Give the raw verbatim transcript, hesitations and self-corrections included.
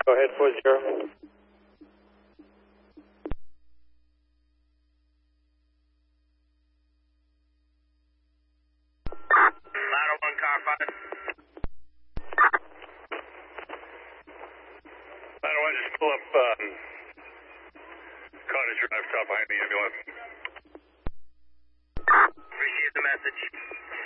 Go ahead, four zero. Ladder one, car five. Ladder one, just pull up, um, Cottage Drive, stop behind the ambulance. Receive the message.